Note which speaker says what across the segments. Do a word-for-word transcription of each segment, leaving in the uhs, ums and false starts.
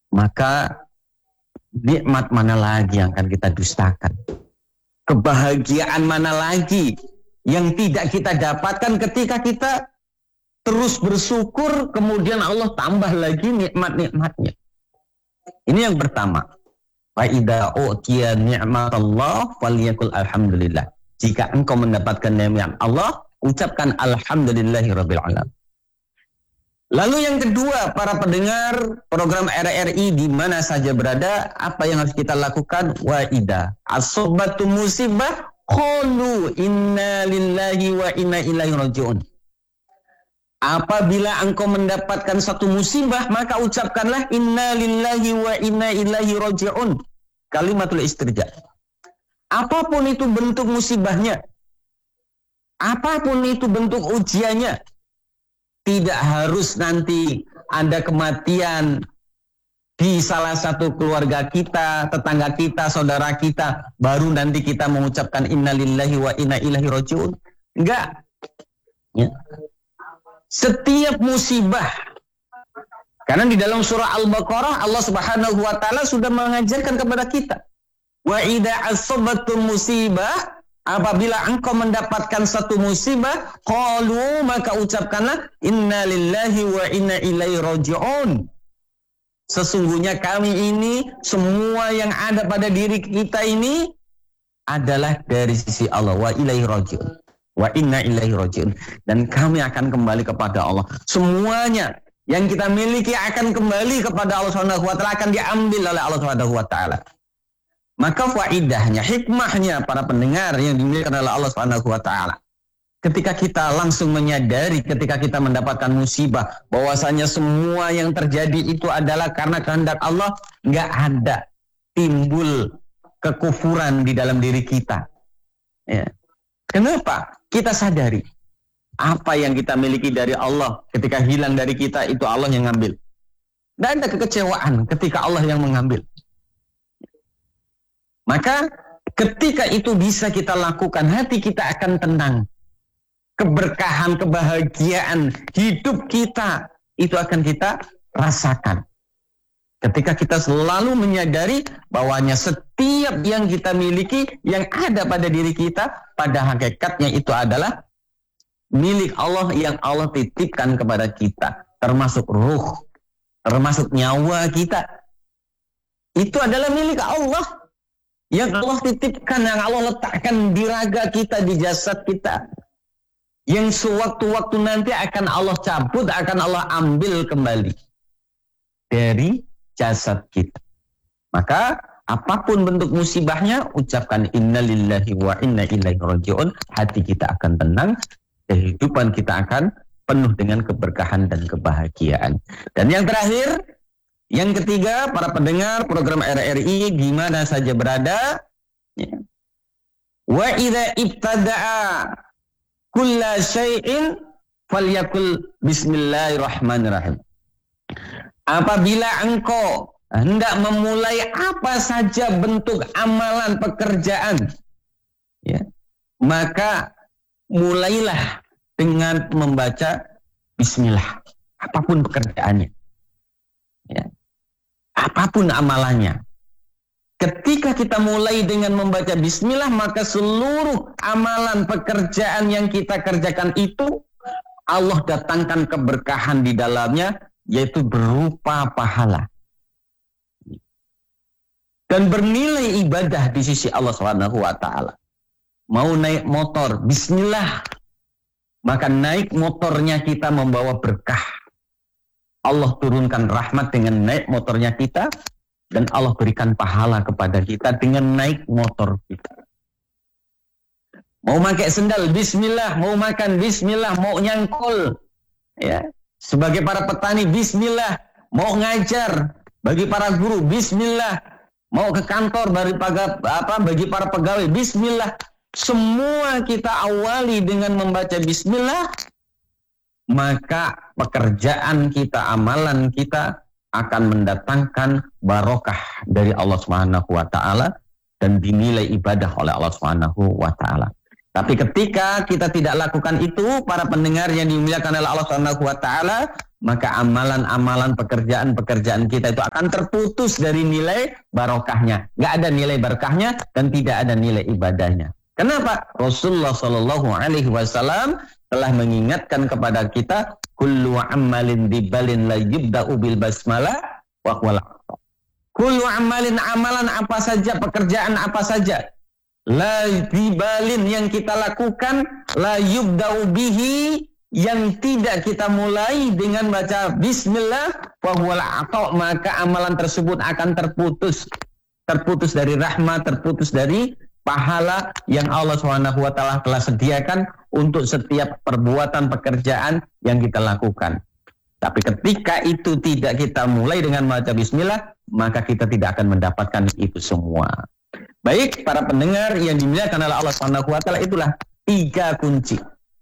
Speaker 1: maka nikmat mana lagi yang akan kita dustakan? Kebahagiaan mana lagi yang tidak kita dapatkan ketika kita terus bersyukur, kemudian Allah tambah lagi nikmat-nikmatnya. Ini yang pertama. Fa idza utiya ni'matallah falyakul alhamdulillah. Jika engkau mendapatkan nikmat Allah, ucapkan alhamdulillahirabbil alamin. Lalu yang kedua, para pendengar program R R I di mana saja berada, apa yang harus kita lakukan? Wa idza asobatu musibah qalu inna lillahi wa inna ilaihi rajiun. Apabila engkau mendapatkan satu musibah, maka ucapkanlah inna lillahi wa inna ilaihi rajiun. Kalimatul istirja. Apapun itu bentuk musibahnya, apapun itu bentuk ujiannya, tidak harus nanti ada kematian di salah satu keluarga kita, tetangga kita, saudara kita, baru nanti kita mengucapkan inna lillahi wa inna ilaihi rajiun. Enggak. Ya. Setiap musibah, karena di dalam surah Al-Baqarah Allah Subhanahu wa taala sudah mengajarkan kepada kita, wa idza asabatum musibah, apabila engkau mendapatkan satu musibah, qalu, maka ucapkanlah inna lillahi wa inna ilaihi rajiun. Sesungguhnya kami ini, semua yang ada pada diri kita ini adalah dari sisi Allah, wa ilaihi rajiun. Wa inna ilaihi rajiun. Dan kami akan kembali kepada Allah. Semuanya yang kita miliki akan kembali kepada Allah Subhanahu wa taala, akan diambil oleh Allah Subhanahu wa taala. Maka faidahnya, hikmahnya para pendengar yang dimuliakan oleh Allah Subhanahu wa taala, ketika kita langsung menyadari ketika kita mendapatkan musibah bahwasanya semua yang terjadi itu adalah karena kehendak Allah, enggak ada timbul kekufuran di dalam diri kita. Ya. Kenapa? Kita sadari apa yang kita miliki dari Allah ketika hilang dari kita itu Allah yang ngambil. Dan ada kekecewaan ketika Allah yang mengambil. Maka ketika itu bisa kita lakukan, hati kita akan tenang. Keberkahan, kebahagiaan hidup kita itu akan kita rasakan. Ketika kita selalu menyadari bahwanya setiap yang kita miliki, yang ada pada diri kita, pada hakikatnya itu adalah milik Allah yang Allah titipkan kepada kita. Termasuk ruh, termasuk nyawa kita. Itu adalah milik Allah. Yang Allah titipkan, yang Allah letakkan di raga kita, di jasad kita. Yang sewaktu-waktu nanti akan Allah cabut, akan Allah ambil kembali dari jasad kita. Maka apapun bentuk musibahnya, ucapkan inna lillahi wa inna ilaihi rajiun. Hati kita akan tenang, kehidupan kita akan penuh dengan keberkahan dan kebahagiaan. Dan yang terakhir, yang ketiga, para pendengar program R R I di mana saja berada, ya. Wa idza ibtada'a kulla syai'in falyakul bismillahirrahmanirrahim. Apabila engkau hendak memulai apa saja bentuk amalan pekerjaan, ya, maka mulailah dengan membaca bismillah. Apapun pekerjaannya, ya, apapun amalannya. Ketika kita mulai dengan membaca bismillah, maka seluruh amalan pekerjaan yang kita kerjakan itu Allah datangkan keberkahan di dalamnya, yaitu berupa pahala dan bernilai ibadah di sisi Allah Subhanahu wa taala. Mau naik motor, bismillah, maka naik motornya kita membawa berkah. Allah turunkan rahmat dengan naik motornya kita, dan Allah berikan pahala kepada kita dengan naik motor kita. Mau pakai sendal, bismillah. Mau makan, bismillah. Mau nyangkul, ya, sebagai para petani, bismillah. Mau ngajar, bagi para guru, bismillah. Mau ke kantor, bagi para, apa, bagi para pegawai, bismillah. Semua kita awali dengan membaca bismillah, maka pekerjaan kita, amalan kita akan mendatangkan barokah dari Allah Subhanahu wa taala dan dinilai ibadah oleh Allah Subhanahu wa taala. Tapi ketika kita tidak lakukan itu, para pendengar yang dimuliakan oleh Allah Subhanahu wa taala, maka amalan-amalan pekerjaan-pekerjaan kita itu akan terputus dari nilai barokahnya. Nggak ada nilai barokahnya dan tidak ada nilai ibadahnya. Kenapa? Rasulullah Shallallahu Alaihi Wasallam telah mengingatkan kepada kita, kullu amalin dibalin la yubda'u bil basmalah wa huwal aqsa. Kullu amalin, amalan apa saja, pekerjaan apa saja, la dibalin yang kita lakukan, la yubda'u bihi yang tidak kita mulai dengan baca bismillah wa huwal aqsa, maka amalan tersebut akan terputus. Terputus dari rahmat, terputus dari pahala yang Allah subhanahu wa taala telah sediakan untuk setiap perbuatan pekerjaan yang kita lakukan. Tapi ketika itu tidak kita mulai dengan baca bismillah, maka kita tidak akan mendapatkan itu semua. Baik, para pendengar yang dimuliakan oleh Allah subhanahu wa taala, itulah tiga kunci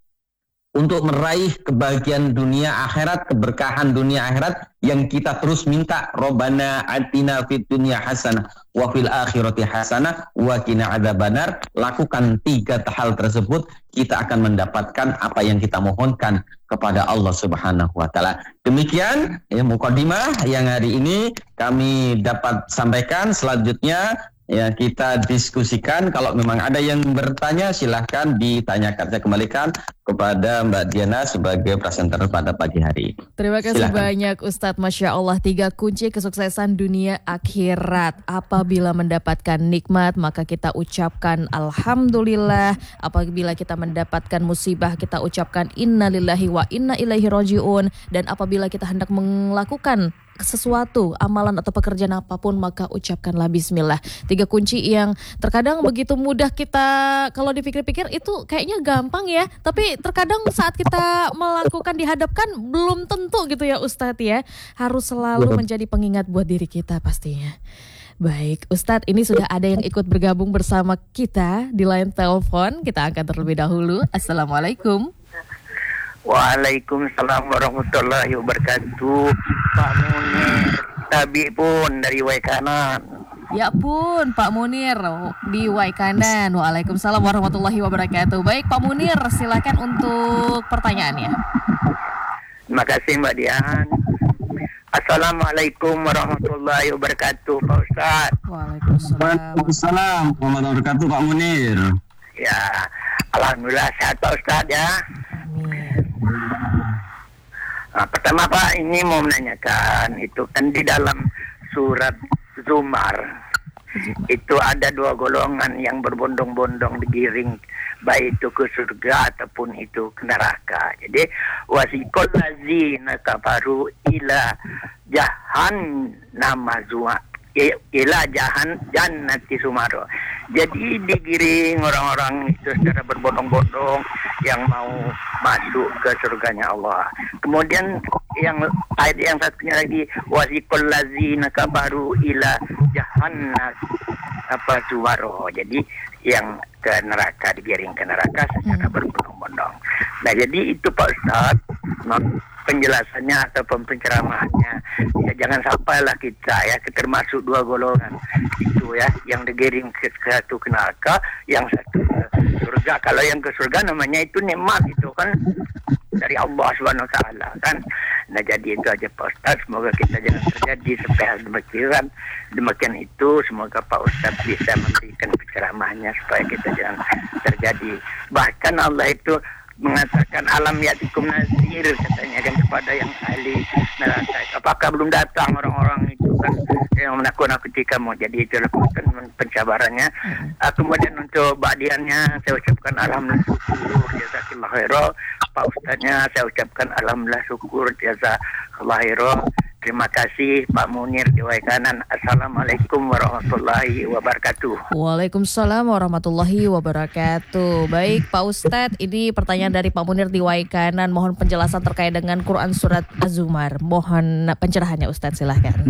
Speaker 1: untuk meraih kebahagiaan dunia akhirat, keberkahan dunia akhirat yang kita terus minta. Rabbana atina fid dunya hasanah wa fil akhirati hasanah wa qina adzabannar. Lakukan tiga hal tersebut, kita akan mendapatkan apa yang kita mohonkan kepada Allah Subhanahu wa taala. Demikian ya mukadimah yang hari ini kami dapat sampaikan. Selanjutnya ya kita diskusikan. Kalau memang ada yang bertanya, silahkan ditanyakan. Saya kembalikan kepada Mbak Diana sebagai presenter pada pagi hari.
Speaker 2: Terima kasih
Speaker 1: silahkan.
Speaker 2: banyak Ustadz. Masya Allah, tiga kunci kesuksesan dunia akhirat. Apabila mendapatkan nikmat, maka kita ucapkan Alhamdulillah. Apabila kita mendapatkan musibah, kita ucapkan Innalillahi wa inna ilaihi rajiun. Dan apabila kita hendak melakukan sesuatu, amalan atau pekerjaan apapun, maka ucapkanlah bismillah. Tiga kunci yang terkadang begitu mudah kita, kalau dipikir-pikir itu kayaknya gampang ya, tapi terkadang saat kita melakukan, dihadapkan, belum tentu gitu ya Ustadz ya. Harus selalu menjadi pengingat buat diri kita pastinya. Baik Ustadz, ini sudah ada yang ikut bergabung bersama kita di line telepon. Kita angkat terlebih dahulu. Assalamualaikum.
Speaker 3: Waalaikumsalam warahmatullahi wabarakatuh. Pak Munir, tabi pun dari Waikanan.
Speaker 2: Ya pun Pak Munir di Waikanan. Waalaikumsalam warahmatullahi wabarakatuh. Baik Pak Munir, silakan untuk pertanyaannya.
Speaker 3: Terima kasih Mbak Dian. Assalamualaikum warahmatullahi wabarakatuh Pak Ustaz.
Speaker 2: Waalaikumsalam.
Speaker 1: Waalaikumsalam warahmatullahi wabarakatuh Pak Munir.
Speaker 3: Ya, alhamdulillah sehat Pak Ustaz ya. Nah, pertama Pak, ini mau menanyakan, itu kan di dalam surat Zumar itu ada dua golongan yang berbondong-bondong digiring, baik itu ke surga ataupun itu ke neraka. Jadi wasiqal ladzina kafaru ila jahannama zuwa ila jahan jannati sumaro. Jadi digiring orang-orang itu secara berbondong-bondong yang mau masuk ke surganya Allah. Kemudian yang ayat yang satunya lagi wasiqal ladzina kafaru ila jahannam apa sumaro. Jadi yang ke neraka, digiring ke neraka secara berbondong-bondong. Nah, jadi itu Pak Ustaz, penjelasannya atau penceramahannya, ya jangan sampailah kita ya termasuk dua golongan itu ya, yang digiring ke satu ke neraka, yang satu ke surga. Kalau yang ke surga namanya itu nikmat, itu kan dari Allah Subhanahu wa taala kan. Nah, jadi itu aja Pak Ustaz, semoga kita jangan terjadi sampai hal demikian. Demikian itu, semoga Pak Ustaz bisa memberikan penceramahannya supaya kita jangan terjadi. Bahkan Allah itu mengatakan alam yatikum nazir, katanya kan kepada yang ahli neraka. Apakah belum datang orang-orang itu kan yang menakut-nakuti kamu? Jadi itu lakukan pencabarannya. Uh, kemudian untuk badiannya saya ucapkan alhamdulillah syukur jazakallahu khairan. Pak Ustaznya saya ucapkan alhamdulillah syukur jazakallahu khairan. Terima kasih Pak Munir di Waikanan. Assalamualaikum warahmatullahi wabarakatuh.
Speaker 2: Waalaikumsalam warahmatullahi wabarakatuh. Baik Pak Ustadz, ini pertanyaan dari Pak Munir di Waikanan. Mohon penjelasan terkait dengan Quran Surat Az-Zumar. Mohon pencerahannya Ustadz, silahkan.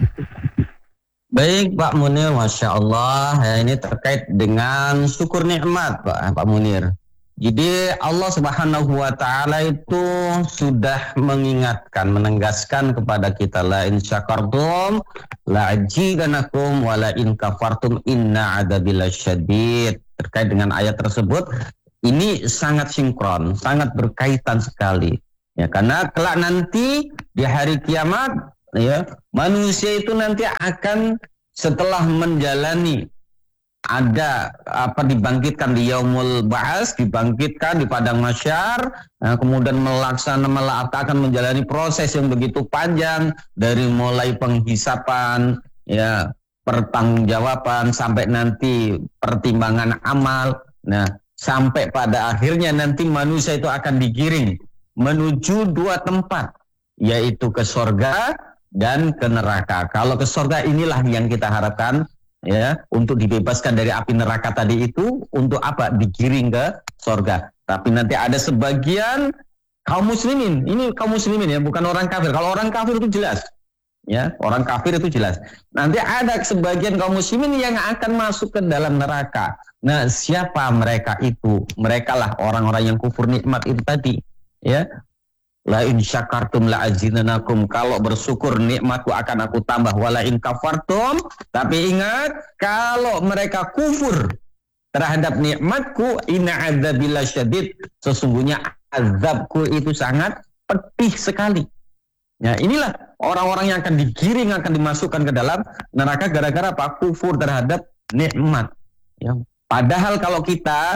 Speaker 1: Baik Pak Munir, Masya Allah. Ya, ini terkait dengan syukur nikmat Pak, Pak Munir. Jadi Allah Subhanahu wa taala itu sudah mengingatkan, menegaskan kepada kita, la in syakartum la ajidanakum wa la in kafartum inna adzabil syadid. Terkait dengan ayat tersebut, Ini sangat sinkron, sangat berkaitan sekali. Ya, karena kelak nanti di hari kiamat, ya, manusia itu nanti akan setelah menjalani ada apa dibangkitkan di yaumul ba'ats, dibangkitkan di padang mahsyar, nah, kemudian melaksanakan akan menjalani proses yang begitu panjang dari mulai penghisapan, ya, pertanggungjawaban sampai nanti pertimbangan amal. Nah, sampai pada akhirnya nanti manusia itu akan digiring menuju dua tempat, yaitu ke surga dan ke neraka. Kalau ke surga inilah yang kita harapkan, ya, untuk dibebaskan dari api neraka tadi itu, untuk apa? Digiring ke surga. Tapi nanti ada sebagian kaum muslimin, ini kaum muslimin ya, bukan orang kafir. Kalau orang kafir itu jelas, ya, orang kafir itu jelas. Nanti ada sebagian kaum muslimin yang akan masuk ke dalam neraka. Nah, siapa mereka itu? Mereka lah orang-orang yang kufur nikmat itu tadi, ya. La in syakartum la azidannakum, kalau bersyukur nikmatku akan aku tambah. Wala in kafartum, tapi ingat kalau mereka kufur terhadap nikmatku, inna adzabil syadid, sesungguhnya azabku itu sangat pedih sekali. Ya, inilah orang-orang yang akan digiring, akan dimasukkan ke dalam neraka gara-gara apa? Kufur terhadap nikmat. Ya. Padahal kalau kita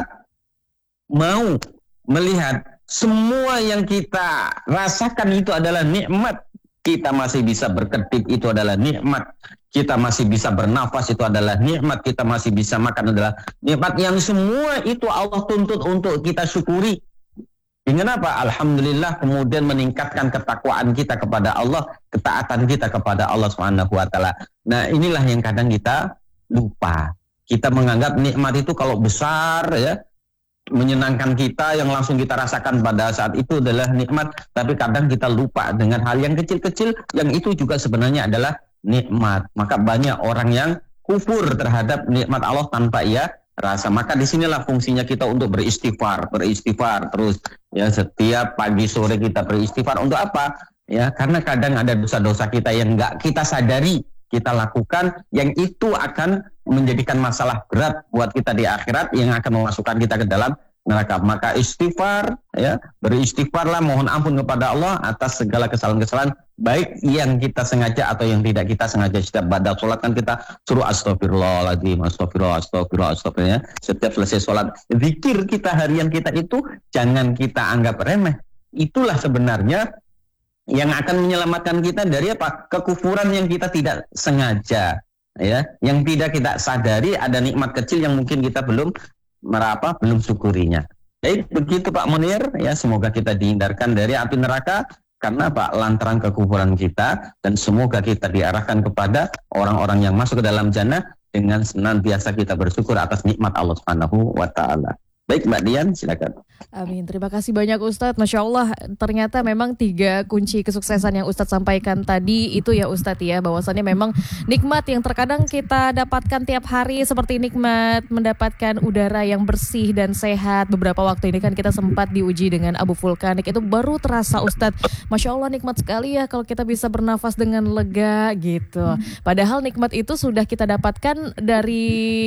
Speaker 1: mau melihat semua yang kita rasakan itu adalah nikmat. Kita masih bisa berkedip, itu adalah nikmat. Kita masih bisa bernafas, itu adalah nikmat. Kita masih bisa makan, adalah nikmat. Yang semua itu Allah tuntut untuk kita syukuri. Dengan apa? Alhamdulillah, kemudian meningkatkan ketakwaan kita kepada Allah, ketaatan kita kepada Allah Subhanahu wa taala. Nah, inilah yang kadang kita lupa. Kita menganggap nikmat itu kalau besar, ya, menyenangkan kita, yang langsung kita rasakan pada saat itu adalah nikmat, tapi kadang kita lupa dengan hal yang kecil-kecil yang itu juga sebenarnya adalah nikmat. Maka banyak orang yang kufur terhadap nikmat Allah tanpa ia rasa. Maka disinilah fungsinya kita untuk beristighfar, beristighfar terus, ya, setiap pagi sore kita beristighfar. Untuk apa? Ya, karena kadang ada dosa-dosa kita yang enggak kita sadari kita lakukan, yang itu akan menjadikan masalah berat buat kita di akhirat, yang akan memasukkan kita ke dalam neraka. Maka istighfar, ya, beristighfarlah, mohon ampun kepada Allah atas segala kesalahan-kesalahan, baik yang kita sengaja atau yang tidak kita sengaja. Setiap pada sholat kan kita suruh astagfirullahaladzim, astagfirullah, astagfirullah, astagfirullah. Setiap selesai sholat, zikir kita harian kita itu jangan kita anggap remeh. Itulah sebenarnya yang akan menyelamatkan kita dari apa? Kekufuran yang kita tidak sengaja, ya, yang tidak kita sadari ada nikmat kecil yang mungkin kita belum merapa, belum syukurinya. Baik, begitu Pak Munir, ya, semoga kita dihindarkan dari api neraka karena Pak lantaran kekufuran kita, dan semoga kita diarahkan kepada orang-orang yang masuk ke dalam jannah dengan senantiasa kita bersyukur atas nikmat Allah Subhanahu wa taala. Baik Mbak Dian, silakan.
Speaker 2: Amin, terima kasih banyak Ustadz. Masya Allah, ternyata memang tiga kunci kesuksesan yang Ustadz sampaikan tadi itu ya Ustadz ya, bahwasannya memang nikmat yang terkadang kita dapatkan tiap hari, seperti nikmat mendapatkan udara yang bersih dan sehat. Beberapa waktu ini kan kita sempat diuji dengan abu vulkanik, itu baru terasa Ustadz, Masya Allah nikmat sekali ya kalau kita bisa bernafas dengan lega gitu. Padahal nikmat itu sudah kita dapatkan dari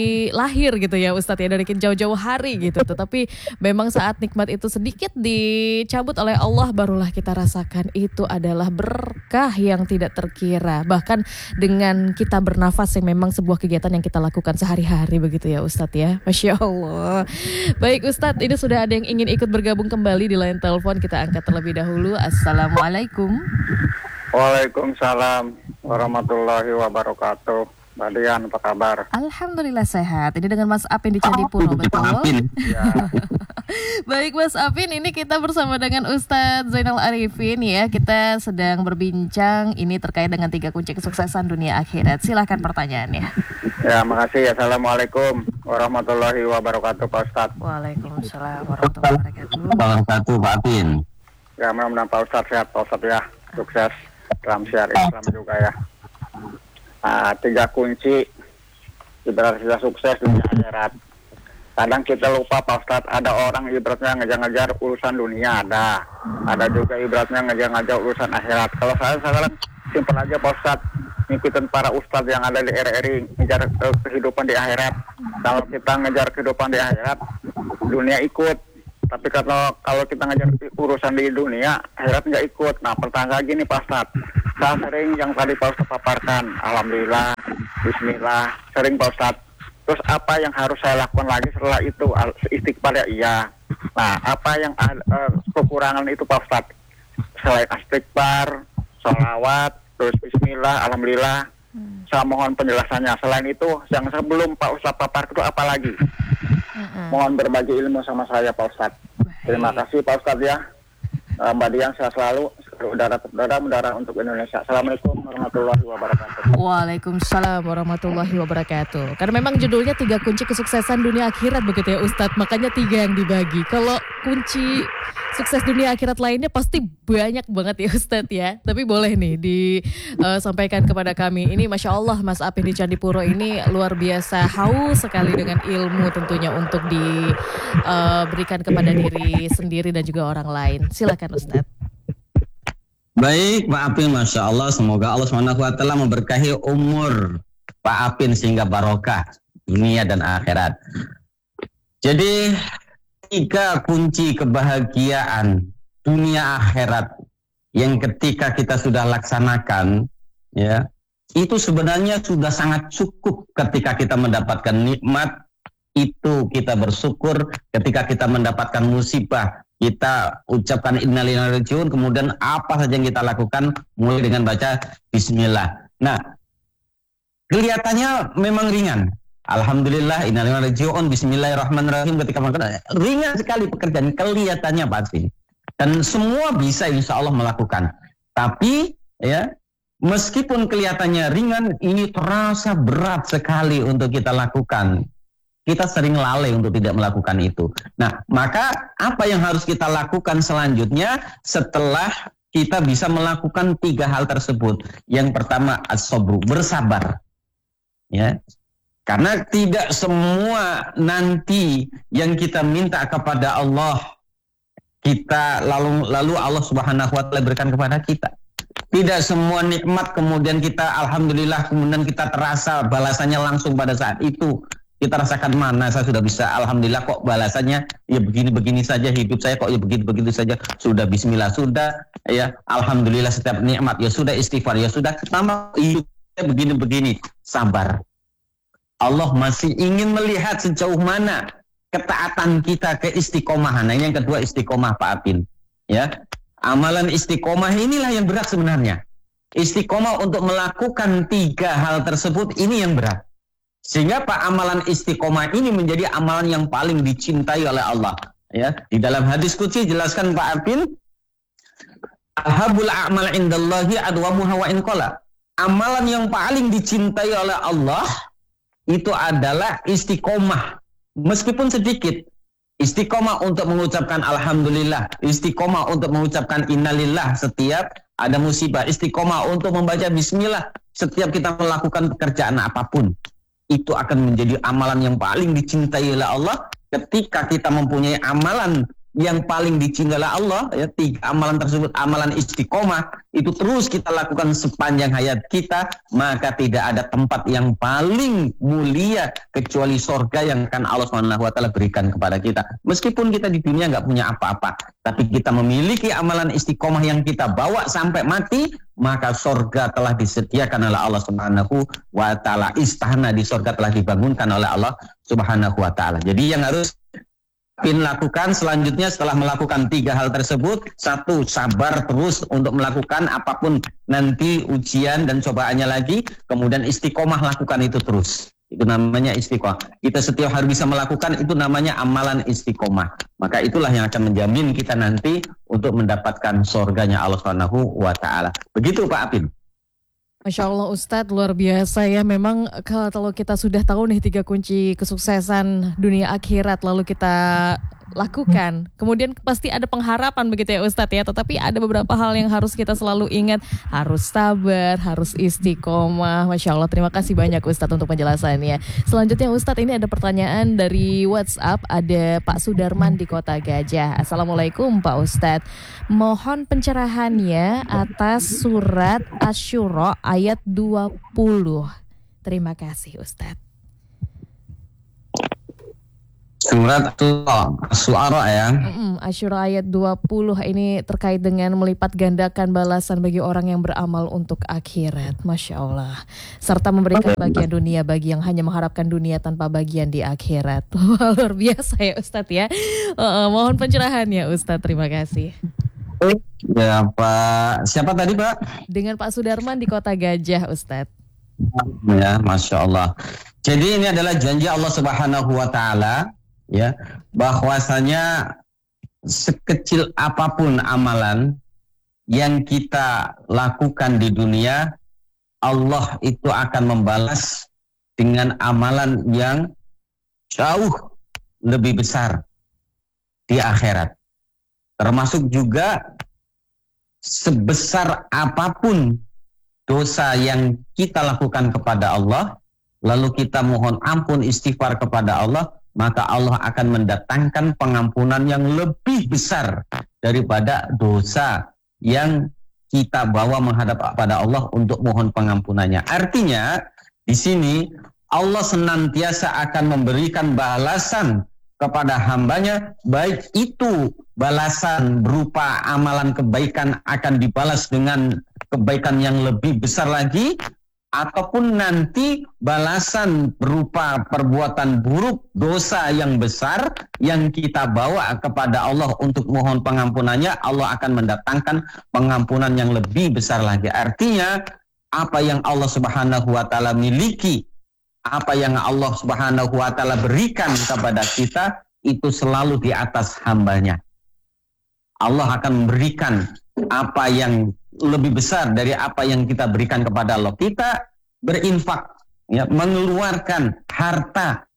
Speaker 2: lahir gitu ya Ustadz ya, dari jauh-jauh hari gitu. Tetapi memang saat nikmat itu sedikit dicabut oleh Allah, barulah kita rasakan itu adalah berkah yang tidak terkira. Bahkan dengan kita bernafas yang memang sebuah kegiatan yang kita lakukan sehari-hari begitu ya Ustadz ya. Masya Allah. Baik Ustadz, ini sudah ada yang ingin ikut bergabung kembali di line telepon. Kita angkat terlebih dahulu. Assalamualaikum.
Speaker 4: Waalaikumsalam warahmatullahi wabarakatuh. Mbak Dian, apa kabar?
Speaker 2: Alhamdulillah sehat. Ini dengan Mas Apin di Candipuro, betul? Ya. Baik Mas Apin, ini kita bersama dengan Ustadz Zainal Arifin ya. Kita sedang berbincang ini terkait dengan tiga kunci kesuksesan dunia akhirat. Silahkan pertanyaannya.
Speaker 4: Ya, makasih. Assalamualaikum warahmatullahi wabarakatuh Pak Ustadz.
Speaker 2: Waalaikumsalam warahmatullahi wabarakatuh.
Speaker 1: Wabarakatuh Pak Apin.
Speaker 4: Ya, mudah-mudahan Pak Ustadz sehat Pak Ustadz ya. Sukses dalam syiar Islam juga ya. Nah, tiga kunci ibarat kita sukses dunia akhirat. Kadang kita lupa Pak Ustadz, ada orang ibaratnya ngejar-ngejar urusan dunia, ada ada juga ibaratnya ngejar-ngejar urusan akhirat. Kalau saya sekarang simpel aja Pak Ustadz, ngikutin para ustadz yang ada di R R I, ngejar kehidupan di akhirat. Kalau kita ngejar kehidupan di akhirat, dunia ikut. Tapi kalau kalau kita ngajar urusan di dunia, akhirat nggak ikut. Nah, pertanyaan lagi nih Pak Ustadz. Saya sering yang tadi Pak Ustadz paparkan, alhamdulillah, bismillah, sering Pak Ustadz. Terus apa yang harus saya lakukan lagi setelah itu? Istighfar ya iya. Nah, apa yang uh, kekurangan itu Pak Ustadz? Selain istighfar, sholawat, terus bismillah, alhamdulillah. Hmm. Saya mohon penjelasannya. Selain itu, yang sebelum Pak Ustadz papar itu apa lagi? Hmm. Mohon berbagi ilmu sama saya Pak Ustadz. Terima kasih Pak Ustadz ya. Uh, Mbak Dian saya selalu udara udara udara untuk Indonesia. Assalamualaikum warahmatullahi wabarakatuh.
Speaker 2: Waalaikumsalam warahmatullahi wabarakatuh. Karena memang judulnya tiga kunci kesuksesan dunia akhirat begitu ya Ustadz. Makanya tiga yang dibagi. Kalau kunci sukses dunia akhirat lainnya pasti banyak banget ya Ustadz ya. Tapi boleh nih disampaikan uh, kepada kami. Ini Masya Allah Mas Apin di Candipuro ini luar biasa haus sekali dengan ilmu tentunya untuk diberikan uh, kepada diri sendiri dan juga orang lain. Silakan Ustadz.
Speaker 1: Baik Pak Apin, Masya Allah, semoga Allah subhanahu wa taala memberkahi umur Pak Apin sehingga barokah dunia dan akhirat. Jadi tiga kunci kebahagiaan dunia akhirat yang ketika kita sudah laksanakan, ya, itu sebenarnya sudah sangat cukup. Ketika kita mendapatkan nikmat, itu kita bersyukur. Ketika kita mendapatkan musibah, kita ucapkan innalillahi wa inna ilaihi raji'un. Kemudian apa saja yang kita lakukan mulai dengan baca bismillah. Nah, kelihatannya memang ringan. Alhamdulillah, innalillahi wa inna ilaihi raji'un, bismillahirrahmanirrahim. Ketika melakukan, ringan sekali pekerjaan, kelihatannya pasti. Dan semua bisa insya Allah melakukan. Tapi ya, meskipun kelihatannya ringan, ini terasa berat sekali untuk kita lakukan. Kita sering lalai untuk tidak melakukan itu. Nah, maka apa yang harus kita lakukan selanjutnya setelah kita bisa melakukan tiga hal tersebut? Yang pertama, as-sabru, bersabar. Ya. Karena tidak semua nanti yang kita minta kepada Allah, kita lalu lalu Allah Subhanahu wa taala berikan kepada kita. Tidak semua nikmat kemudian kita alhamdulillah kemudian kita terasa balasannya langsung pada saat itu. Kita rasakan mana saya sudah bisa, alhamdulillah kok balasannya ya begini-begini saja, hidup saya kok ya begitu-begitu saja, sudah bismillah, sudah ya alhamdulillah setiap nikmat, ya sudah istighfar, ya sudah tambah hidupnya begini-begini, sabar. Allah masih ingin melihat sejauh mana ketaatan kita ke istiqomahan. Nah, yang kedua istiqomah Pak Apin, ya. Amalan istiqomah inilah yang berat sebenarnya. Istiqomah untuk melakukan tiga hal tersebut ini yang berat. Sehingga Pak amalan istiqomah ini menjadi amalan yang paling dicintai oleh Allah. Ya, di dalam hadis qudsi jelaskan Pak Apin, ahabul a'mal indallahi adwamuha wa in qala. Amalan yang paling dicintai oleh Allah itu adalah istiqomah, meskipun sedikit. Istiqomah untuk mengucapkan alhamdulillah, istiqomah untuk mengucapkan innalillah setiap ada musibah, istiqomah untuk membaca bismillah setiap kita melakukan pekerjaan apapun. Itu akan menjadi amalan yang paling dicintai oleh Allah. Ketika kita mempunyai amalan yang paling dicintai oleh Allah, ya, tiga amalan tersebut, amalan istiqomah, itu terus kita lakukan sepanjang hayat kita, maka tidak ada tempat yang paling mulia kecuali surga yang akan Allah subhanahu wa taala berikan kepada kita. Meskipun kita di dunia nggak punya apa-apa, tapi kita memiliki amalan istiqomah yang kita bawa sampai mati, maka surga telah disediakan oleh Allah subhanahu wa taala. Istana di surga telah dibangunkan oleh Allah subhanahu wa taala. Jadi yang harus Pin lakukan selanjutnya setelah melakukan tiga hal tersebut, satu, sabar terus untuk melakukan apapun nanti ujian dan cobaannya lagi, kemudian istiqomah lakukan itu terus. Itu namanya istiqomah. Kita setiap hari bisa melakukan, itu namanya amalan istiqomah. Maka itulah yang akan menjamin kita nanti untuk mendapatkan surganya Allah subhanahu wa taala. Begitu Pak Apin.
Speaker 2: Masya Allah Ustadz, luar biasa ya. Memang kalau kita sudah tahu nih tiga kunci kesuksesan dunia akhirat lalu kita lakukan, kemudian pasti ada pengharapan begitu ya Ustadz ya. Tetapi ada beberapa hal yang harus kita selalu ingat, harus sabar, harus istiqomah. Masya Allah, terima kasih banyak Ustadz untuk penjelasannya. Selanjutnya Ustadz, ini ada pertanyaan dari WhatsApp, ada Pak Sudarman di Kota Gajah. Assalamualaikum Pak Ustadz, mohon pencerahannya atas surat Asy-Syura ayat dua puluh. Terima kasih Ustadz.
Speaker 1: Surat Asy-Syu'ara ya.
Speaker 2: Mm-mm, Asy-Syu'ara ayat dua puluh ini terkait dengan melipat gandakan balasan bagi orang yang beramal untuk akhirat. Masya Allah. Serta memberikan bagian dunia bagi yang hanya mengharapkan dunia tanpa bagian di akhirat. Wah, luar biasa ya Ustadz ya. Uh, mohon pencerahannya Ustadz, terima kasih.
Speaker 1: Ya Pak, siapa tadi Pak?
Speaker 2: Dengan Pak Sudarman di Kota Gajah Ustadz.
Speaker 1: Ya, Masya Allah. Jadi ini adalah janji Allah Subhanahu wa Ta'ala, ya, bahwasanya sekecil apapun amalan yang kita lakukan di dunia, Allah itu akan membalas dengan amalan yang jauh lebih besar di akhirat. Termasuk juga sebesar apapun dosa yang kita lakukan kepada Allah, lalu kita mohon ampun istighfar kepada Allah, maka Allah akan mendatangkan pengampunan yang lebih besar daripada dosa yang kita bawa menghadap kepada Allah untuk mohon pengampunannya. Artinya di sini Allah senantiasa akan memberikan balasan kepada hambanya, baik itu balasan berupa amalan kebaikan akan dibalas dengan kebaikan yang lebih besar lagi, ataupun nanti balasan berupa perbuatan buruk, dosa yang besar yang kita bawa kepada Allah untuk mohon pengampunannya, Allah akan mendatangkan pengampunan yang lebih besar lagi. Artinya apa yang Allah Subhanahu wa Ta'ala miliki, apa yang Allah Subhanahu wa Ta'ala berikan kepada kita, itu selalu di atas hambanya. Allah akan memberikan apa yang lebih besar dari apa yang kita berikan kepada Allah. Kita berinfak, ya, mengeluarkan harta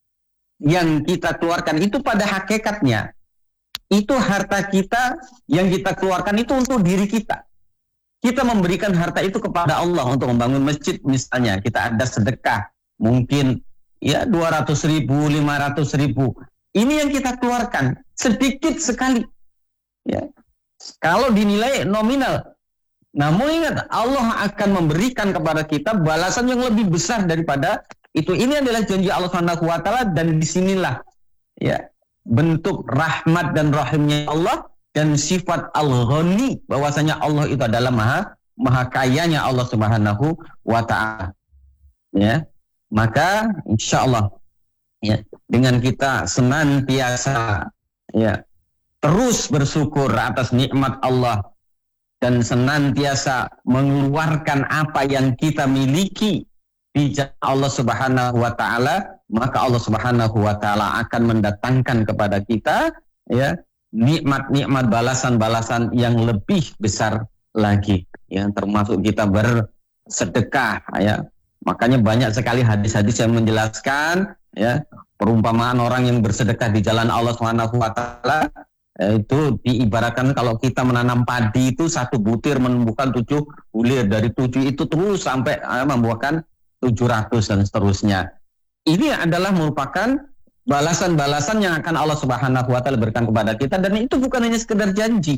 Speaker 1: yang kita keluarkan itu pada hakikatnya itu harta kita yang kita keluarkan itu untuk diri kita. Kita memberikan harta itu kepada Allah untuk membangun masjid misalnya. Kita ada sedekah mungkin ya dua ratus ribu, lima ratus ribu. Ini yang kita keluarkan sedikit sekali. Ya. Kalau dinilai nominal. Namun ingat, Allah akan memberikan kepada kita balasan yang lebih besar daripada itu. Ini adalah janji Allah Subhanahu wa Ta'ala, dan disinilah ya bentuk rahmat dan rahimnya Allah dan sifat al-ghani, bahwasanya Allah itu adalah maha maha kayanya Allah Subhanahu wa Ta'ala. Ya. Maka insya Allah ya, dengan kita senantiasa ya terus bersyukur atas nikmat Allah dan senantiasa mengeluarkan apa yang kita miliki di jalan Allah Subhanahu wa Ta'ala, maka Allah Subhanahu wa Ta'ala akan mendatangkan kepada kita ya nikmat-nikmat balasan-balasan yang lebih besar lagi, yang termasuk kita bersedekah ya. Makanya banyak sekali hadis-hadis yang menjelaskan ya perumpamaan orang yang bersedekah di jalan Allah Subhanahu wa Ta'ala itu diibaratkan kalau kita menanam padi itu satu butir menumbuhkan tujuh bulir, dari tujuh itu terus sampai eh, membuahkan tujuh ratus dan seterusnya. Ini adalah merupakan balasan-balasan yang akan Allah Subhanahu wa Ta'ala berikan kepada kita, dan itu bukan hanya sekedar janji,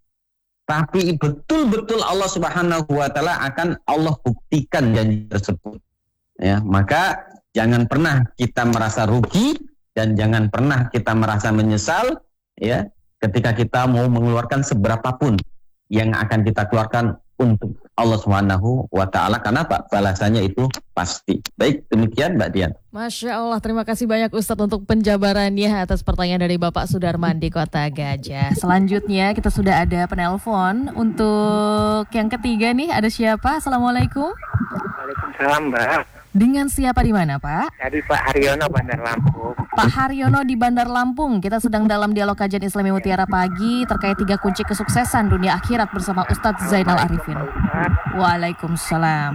Speaker 1: tapi betul-betul Allah Subhanahu wa Ta'ala akan Allah buktikan janji tersebut. Ya, maka jangan pernah kita merasa rugi dan jangan pernah kita merasa menyesal ya ketika kita mau mengeluarkan seberapapun yang akan kita keluarkan untuk Allah Subhanahu wa Ta'ala, karena Pak balasannya itu pasti. Baik, demikian Mbak Dian.
Speaker 2: Masya Allah, terima kasih banyak Ustadz untuk penjabarannya atas pertanyaan dari Bapak Sudarman di Kota Gajah. Selanjutnya kita sudah ada penelpon untuk yang ketiga nih, ada siapa? Assalamualaikum.
Speaker 3: Waalaikumsalam Mbak.
Speaker 2: Dengan siapa di mana Pak?
Speaker 3: Dari Pak Haryono, Bandar Lampung.
Speaker 2: Pak Haryono di Bandar Lampung. Kita sedang dalam dialog kajian Islami Mutiara Pagi terkait tiga kunci kesuksesan dunia akhirat bersama Ustadz Zainal Arifin. Waalaikumsalam.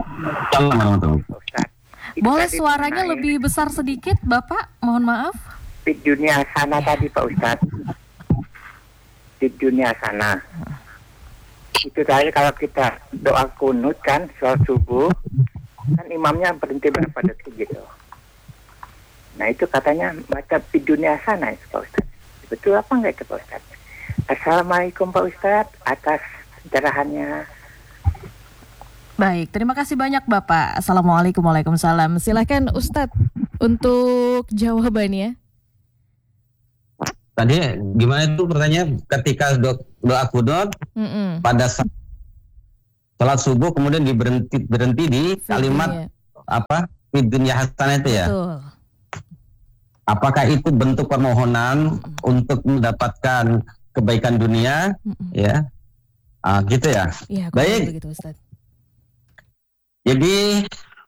Speaker 2: Boleh suaranya lebih besar sedikit Bapak? Mohon maaf.
Speaker 3: Di dunia sana tadi Pak Ustadz. Di dunia sana. Itu tadi kalau kita doa kunut kan, sholat subuh, kan imamnya berhenti berapa detik gitu. Nah itu katanya baca di dunia sana itu Pak Ustadz. Betul apa enggak itu Pak Ustadz? Assalamualaikum Pak Ustadz atas pencerahannya.
Speaker 2: Baik, terima kasih banyak Bapak. Assalamualaikum, waalaikumsalam. Silakan Ustadz untuk jawabannya.
Speaker 1: Tadi gimana itu pertanyaan? Ketika do, doa kunut
Speaker 2: Mm-mm.
Speaker 1: pada saat salat subuh kemudian diberhenti berhenti di kalimat apa? Fid dunya hasanah itu ya.
Speaker 2: Betul.
Speaker 1: Apakah itu bentuk permohonan
Speaker 2: Mm-mm.
Speaker 1: untuk mendapatkan kebaikan dunia?
Speaker 2: Mm-mm.
Speaker 1: Ya, ah, gitu ya.
Speaker 2: Iya,
Speaker 1: Baik.
Speaker 2: begitu Ustaz.
Speaker 1: Jadi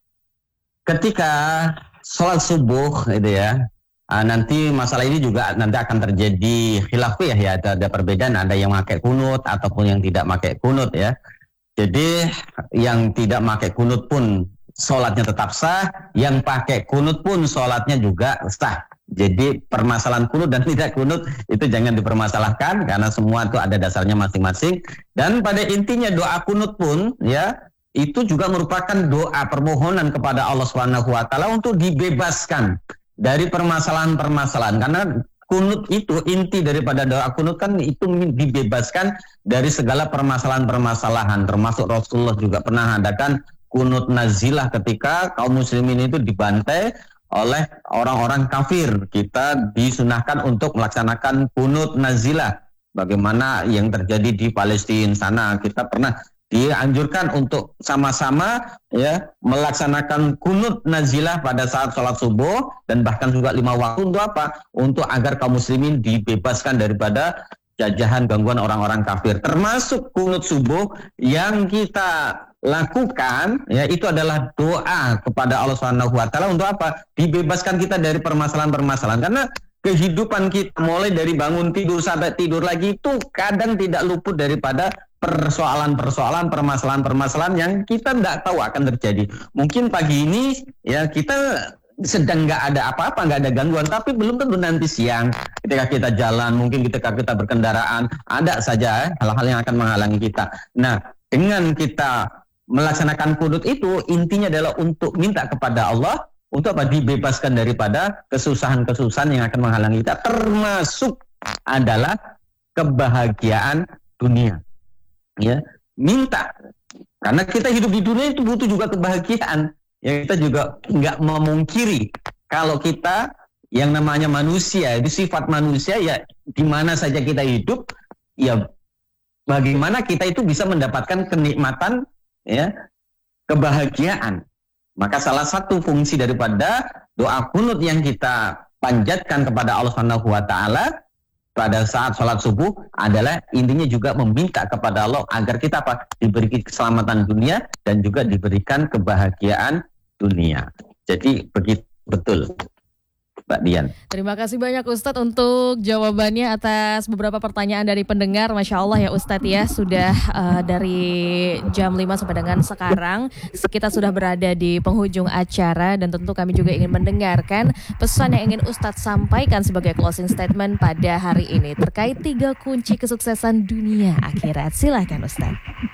Speaker 1: ketika sholat subuh itu ya, ah, nanti masalah ini juga nanti akan terjadi khilafiyah ya, ada, ada perbedaan, ada yang pakai kunut ataupun yang tidak pakai kunut ya. Jadi yang tidak pakai kunut pun sholatnya tetap sah, yang pakai kunut pun sholatnya juga sah. Jadi permasalahan kunut dan tidak kunut itu jangan dipermasalahkan karena semua itu ada dasarnya masing-masing. Dan pada intinya doa kunut pun ya itu juga merupakan doa permohonan kepada Allah Subhanahu wa taala untuk dibebaskan dari permasalahan-permasalahan. Karena kunut itu inti daripada doa kunut kan itu dibebaskan dari segala permasalahan-permasalahan, termasuk Rasulullah juga pernah adakan kunut nazilah ketika kaum muslimin itu dibantai oleh orang-orang kafir. Kita disunahkan untuk melaksanakan kunut nazilah. Bagaimana yang terjadi di Palestina sana, kita pernah dianjurkan untuk sama-sama ya melaksanakan kunut nazilah pada saat sholat subuh dan bahkan juga lima waktu untuk apa? Untuk agar kaum muslimin dibebaskan daripada jajahan gangguan orang-orang kafir. Termasuk kunut subuh yang kita lakukan ya itu adalah doa kepada Allah Subhanahu wa taala untuk apa? Dibebaskan kita dari permasalahan-permasalahan. Karena kehidupan kita mulai dari bangun tidur sampai tidur lagi itu kadang tidak luput daripada persoalan-persoalan, permasalahan-permasalahan yang kita tidak tahu akan terjadi. Mungkin pagi ini ya kita sedang nggak ada apa-apa, nggak ada gangguan, tapi belum tentu nanti siang ketika kita jalan, mungkin ketika kita berkendaraan ada saja hal-hal yang akan menghalangi kita. Nah, dengan kita melaksanakan kunut itu intinya adalah untuk minta kepada Allah untuk apa? Dibebaskan daripada kesusahan-kesusahan yang akan menghalangi kita, termasuk adalah kebahagiaan dunia. Ya, minta. Karena kita hidup di dunia itu butuh juga kebahagiaan. Ya, kita juga nggak memungkiri kalau kita yang namanya manusia, itu sifat manusia ya di mana saja kita hidup, ya bagaimana kita itu bisa mendapatkan kenikmatan ya, kebahagiaan. Maka salah satu fungsi daripada doa kunut yang kita panjatkan kepada Allah Subhanahu wa taala pada saat sholat subuh adalah intinya juga meminta kepada Allah agar kita apa? Diberi keselamatan dunia dan juga diberikan kebahagiaan dunia. Jadi begitu betul, Mbak Dian.
Speaker 2: Terima kasih banyak Ustadz untuk jawabannya atas beberapa pertanyaan dari pendengar. Masya Allah ya Ustadz ya, sudah uh, dari jam lima sampai dengan sekarang kita sudah berada di penghujung acara dan tentu kami juga ingin mendengarkan pesan yang ingin Ustadz sampaikan sebagai closing statement pada hari ini terkait tiga kunci kesuksesan dunia akhirat. Silakan Ustadz.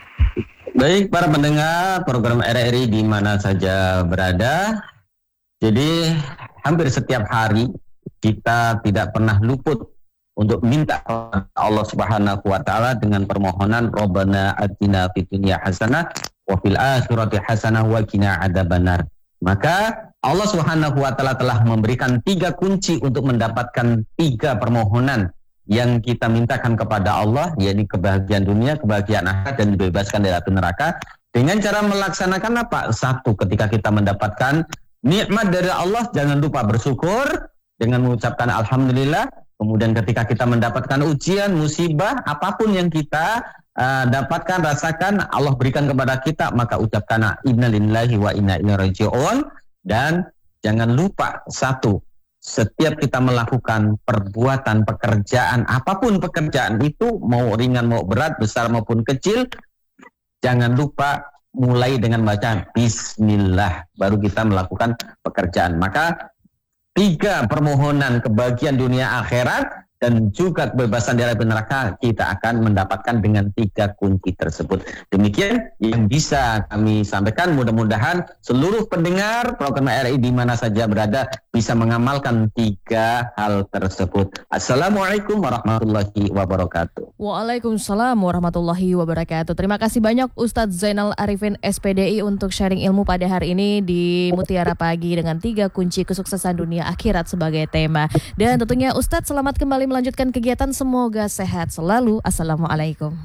Speaker 1: Baik para pendengar program R R I di mana saja berada. Jadi hampir setiap hari kita tidak pernah luput untuk minta kepada Allah Subhanahu wa taala dengan permohonan Rabbana atina fid dunya hasanah wa fil akhirati hasanah wa qina adzabannar. Maka Allah Subhanahu wa taala telah memberikan tiga kunci untuk mendapatkan tiga permohonan yang kita mintakan kepada Allah, yakni kebahagiaan dunia, kebahagiaan akhirat dan dibebaskan dari api neraka dengan cara melaksanakan apa? Satu, ketika kita mendapatkan nikmat dari Allah, jangan lupa bersyukur dengan mengucapkan alhamdulillah. Kemudian ketika kita mendapatkan ujian, musibah, apapun yang kita uh, dapatkan, rasakan, Allah berikan kepada kita, maka ucapkan inna lillahi wa inna ilaihi raji'un. Dan jangan lupa satu, setiap kita melakukan perbuatan, pekerjaan, apapun pekerjaan itu, mau ringan, mau berat, besar maupun kecil, jangan lupa mulai dengan bacaan Bismillah, baru kita melakukan pekerjaan. Maka tiga permohonan kebahagiaan dunia akhirat dan juga kebebasan dari api neraka kita akan mendapatkan dengan tiga kunci tersebut. Demikian yang bisa kami sampaikan. Mudah-mudahan seluruh pendengar program R R I di mana saja berada bisa mengamalkan tiga hal tersebut. Assalamualaikum warahmatullahi wabarakatuh.
Speaker 2: Waalaikumsalam warahmatullahi wabarakatuh. Terima kasih banyak Ustadz Zainal Arifin S P D I untuk sharing ilmu pada hari ini di Mutiara Pagi dengan tiga kunci kesuksesan dunia akhirat sebagai tema. Dan tentunya Ustadz selamat kembali melanjutkan kegiatan, semoga sehat selalu. Assalamualaikum.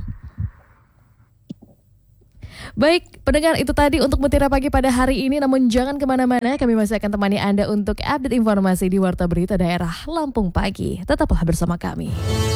Speaker 2: Baik, pendengar, itu tadi untuk Mutiara Pagi pada hari ini. Namun jangan kemana-mana, kami masih akan temani Anda untuk update informasi di Warta Berita Daerah Lampung Pagi. Tetaplah bersama kami.